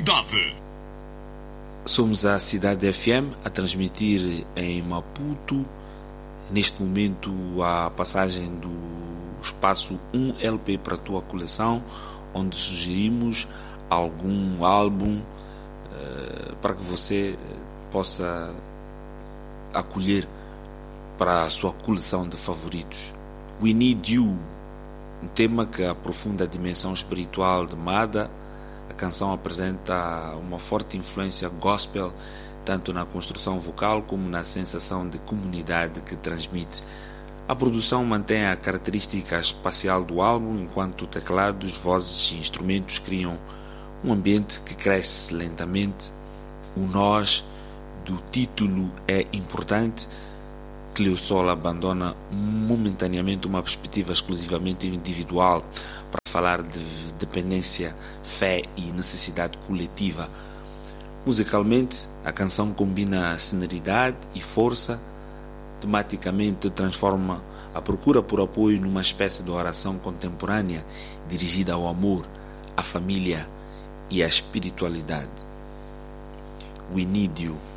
cidade. Somos a Cidade FM a transmitir em Maputo. Neste momento, a passagem do espaço 1LP para a tua coleção, onde sugerimos algum álbum para que você possa acolher para a sua coleção de favoritos. We Need You, um tema que aprofunda a dimensão espiritual de Mada. A canção apresenta uma forte influência gospel, tanto na construção vocal como na sensação de comunidade que transmite. A produção mantém a característica espacial do álbum, enquanto teclados, vozes e instrumentos criam um ambiente que cresce lentamente. O nós do título é importante. Cleosol abandona momentaneamente uma perspectiva exclusivamente individual para falar de dependência, fé e necessidade coletiva. Musicalmente, a canção combina sonoridade e força. Tematicamente, transforma a procura por apoio numa espécie de oração contemporânea dirigida ao amor, à família e à espiritualidade. We Need You.